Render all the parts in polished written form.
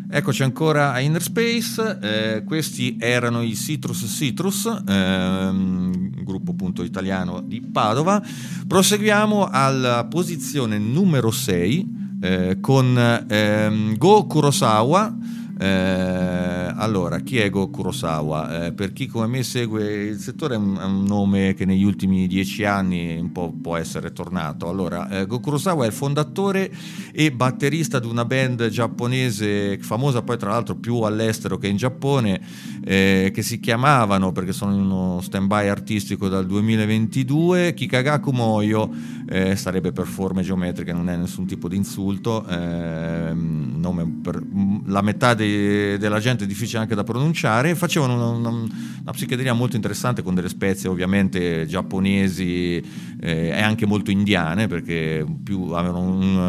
Eccoci ancora a Inner Space, questi erano i Citrus, gruppo appunto italiano di Padova. Proseguiamo alla posizione numero 6 con Go Kurosawa. Allora, chi è Go Kurosawa? Per chi come me segue il settore è un nome che negli ultimi 10 anni un po' può essere tornato. Allora, Go Kurosawa è il fondatore e batterista di una band giapponese famosa poi tra l'altro più all'estero che in Giappone, che si chiamavano, perché sono in uno stand-by artistico dal 2022, Kikagaku Moyo, sarebbe per forme geometriche, non è nessun tipo di insulto, nome per la metà della gente è difficile anche da pronunciare. Facevano una psichedelia molto interessante con delle spezie ovviamente giapponesi e anche molto indiane, perché più avevano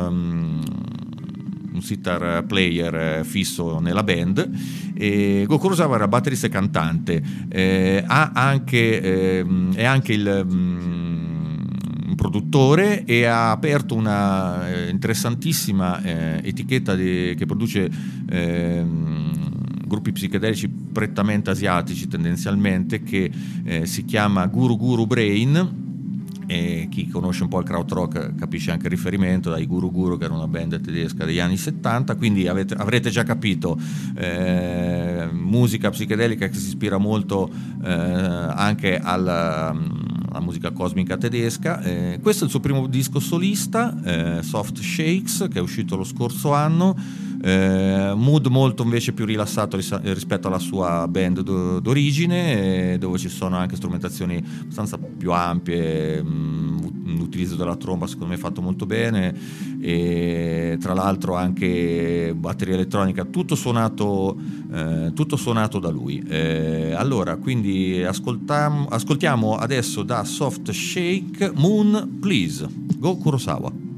un sitar player fisso nella band. E Go Kurosawa era batterista e cantante, è anche un produttore, e ha aperto una interessantissima etichetta che produce gruppi psichedelici prettamente asiatici tendenzialmente, che si chiama Guru Guru Brain. E chi conosce un po' il krautrock capisce anche il riferimento dai Guru Guru, che era una band tedesca degli anni 70, quindi avrete già capito, musica psichedelica che si ispira molto anche alla musica cosmica tedesca. Questo è il suo primo disco solista, Soft Shakes, che è uscito lo scorso anno. Mood molto invece più rilassato rispetto alla sua band d'origine, dove ci sono anche strumentazioni abbastanza più ampie, l'utilizzo della tromba secondo me è fatto molto bene, e tra l'altro anche batteria elettronica, tutto suonato da lui. Allora, quindi ascoltiamo adesso da Soft Shake Moon Please, Go Kurosawa.